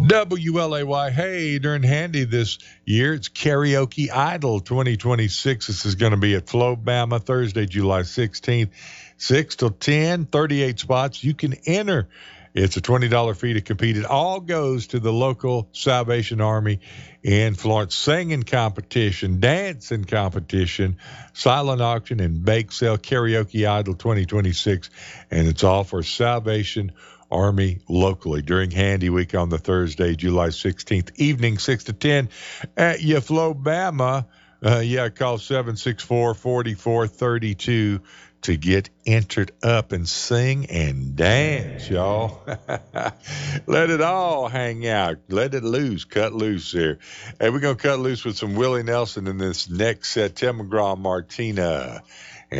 WLAY. Hey, during Handy this year, it's Karaoke Idol 2026. This is going to be at Flobama Thursday, July 16th, 6 till 10, 38 spots. You can enter. It's a $20 fee to compete. It all goes to the local Salvation Army in Florence. Singing competition, dancing competition, silent auction, and bake sale. Karaoke Idol 2026. And it's all for Salvation Army locally during Handy Week on the Thursday, July 16th, evening 6 to 10 at Flobama. Call 764-4432 to get entered up and sing and dance, y'all. Let it all hang out. Let it loose. Cut loose there. And we're going to cut loose with some Willie Nelson in this next set. Tim McGraw, Martina.